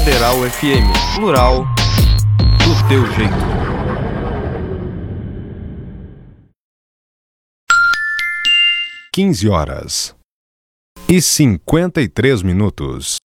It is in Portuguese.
Federal FM, plural, do teu jeito. Horas e 53 minutos.